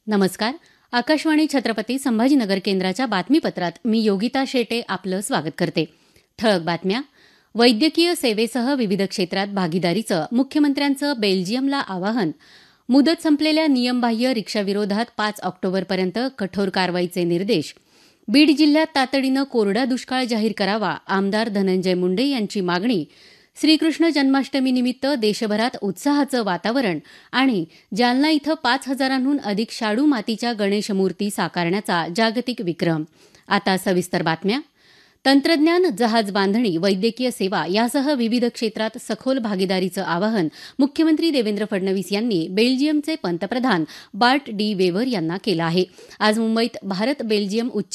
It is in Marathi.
नमस्कार. आकाशवाणी छत्रपती संभाजीनगर केंद्राच्या बातमीपत्रात मी योगिता शेटे आपलं स्वागत करते. ठळक बातम्या. वैद्यकीय सेवेसह विविध क्षेत्रात भागीदारीचं मुख्यमंत्र्यांचं बेल्जियमला आवाहन. मुदत संपलेल्या नियमबाह्य रिक्षाविरोधात 5 ऑक्टोबरपर्यंत कठोर कारवाईचे निर्देश. बीड जिल्ह्यात तातडीनं कोरडा दुष्काळ जाहीर करावा, आमदार धनंजय मुंडे यांची मागणी. श्रीकृष्ण जन्माष्टमीनिमित्त देशभरात उत्साहाचं वातावरण आणि जालना इथं 5,000हून अधिक शाडू मातीच्या गणेश मूर्ती साकारण्याचा जागतिक विक्रम. आता सविस्तर बातम्या. तंत्रज्ञान, जहाज बांधणी, वैद्यकीय सेवा यासह विविध क्षेत्रात सखोल भागीदारीचं आवाहन मुख्यमंत्री देवेंद्र फडणवीस यांनी बेल्जियमचे पंतप्रधान बार्ट डी वेवर यांना केलं आहे. आज मुंबईत भारत बेल्जियम